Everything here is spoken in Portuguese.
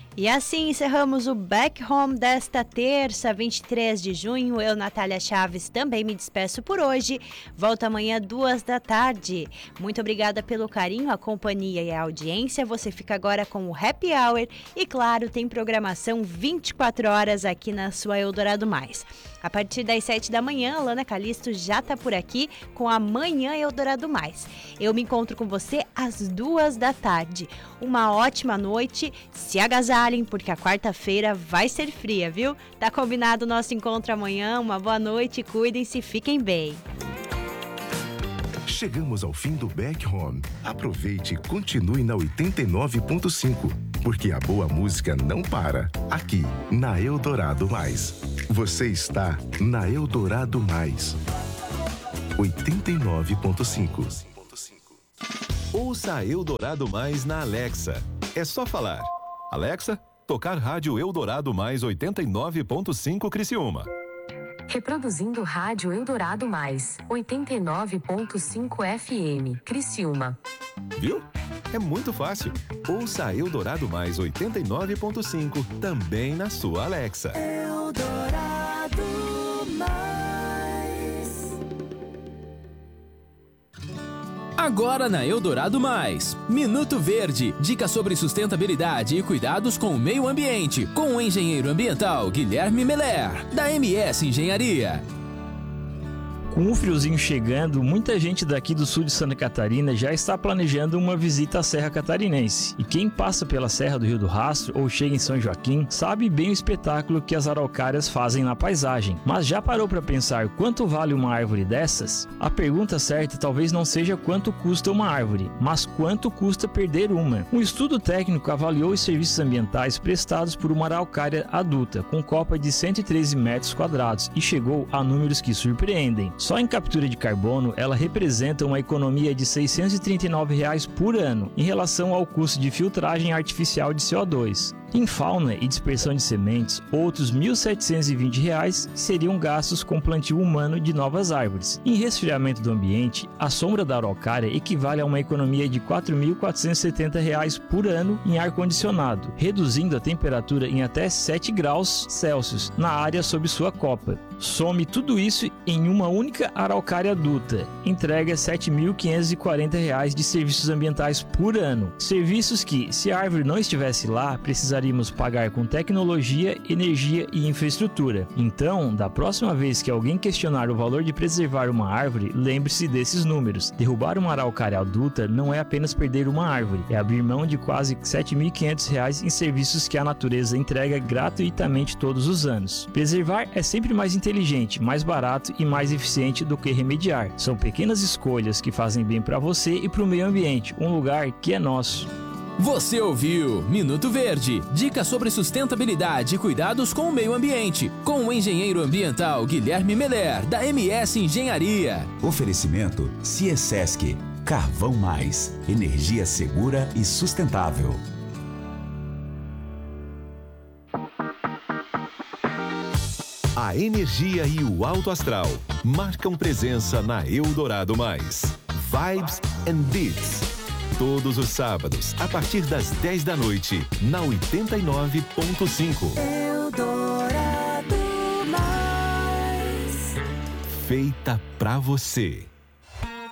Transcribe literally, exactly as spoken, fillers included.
E assim encerramos o Back Home desta terça, vinte e três de junho. Eu, Natália Chaves, também me despeço por hoje. Volto amanhã, duas da tarde. Muito obrigada pelo carinho, a companhia e a audiência. Você fica agora com o Happy Hour e, claro, tem programação vinte e quatro horas aqui na sua Eldorado Mais. A partir das sete da manhã, a Lana Calisto já tá por aqui com a Manhã Eldorado Mais. Eu me encontro com você às duas da tarde. Uma ótima noite, se agasalhem, porque a quarta-feira vai ser fria, viu? Tá combinado o nosso encontro amanhã. Uma boa noite, cuidem-se, fiquem bem. Chegamos ao fim do Back Home. Aproveite e continue na oitenta e nove ponto cinco, porque a boa música não para. Aqui, na Eldorado Mais. Você está na Eldorado Mais. oitenta e nove ponto cinco. Ouça a Eldorado Mais na Alexa. É só falar: Alexa, tocar rádio Eldorado Mais oitenta e nove ponto cinco Criciúma. Reproduzindo rádio Eldorado Mais, oitenta e nove ponto cinco F M, Criciúma. Viu? É muito fácil. Ouça a Eldorado Mais oitenta e nove ponto cinco também na sua Alexa. Eldorado Mais. Agora na Eldorado Mais, Minuto Verde, dicas sobre sustentabilidade e cuidados com o meio ambiente, com o engenheiro ambiental Guilherme Meller, da M S Engenharia. Com o friozinho chegando, muita gente daqui do sul de Santa Catarina já está planejando uma visita à Serra Catarinense. E quem passa pela Serra do Rio do Rastro ou chega em São Joaquim sabe bem o espetáculo que as araucárias fazem na paisagem. Mas já parou para pensar quanto vale uma árvore dessas? A pergunta certa talvez não seja quanto custa uma árvore, mas quanto custa perder uma. Um estudo técnico avaliou os serviços ambientais prestados por uma araucária adulta, com copa de cento e treze metros quadrados, e chegou a números que surpreendem. Só em captura de carbono, ela representa uma economia de seiscentos e trinta e nove reais por ano, em relação ao custo de filtragem artificial de C O dois. Em fauna e dispersão de sementes, outros mil setecentos e vinte reais seriam gastos com plantio humano de novas árvores. Em resfriamento do ambiente, a sombra da araucária equivale a uma economia de quatro mil quatrocentos e setenta reais por ano em ar-condicionado, reduzindo a temperatura em até sete graus Celsius na área sob sua copa. Some tudo isso em uma única araucária adulta. Entrega sete mil quinhentos e quarenta reais de serviços ambientais por ano. Serviços que, se a árvore não estivesse lá, precisaríamos pagar com tecnologia, energia e infraestrutura. Então, da próxima vez que alguém questionar o valor de preservar uma árvore, lembre-se desses números. Derrubar uma araucária adulta não é apenas perder uma árvore, é abrir mão de quase sete mil e quinhentos reais em serviços que a natureza entrega gratuitamente todos os anos. Preservar é sempre mais inteligente, mais barato e mais eficiente do que remediar. São pequenas escolhas que fazem bem para você e para o meio ambiente, um lugar que é nosso. Você ouviu Minuto Verde, dicas sobre sustentabilidade e cuidados com o meio ambiente, com o engenheiro ambiental Guilherme Meller, da M S Engenharia. Oferecimento Ciesesc, Carvão Mais, energia segura e sustentável. A energia e o alto astral marcam presença na Eldorado Mais. Vibes and Beats. Todos os sábados, a partir das dez da noite, na oitenta e nove ponto cinco. Eldorado Mais. Feita pra você.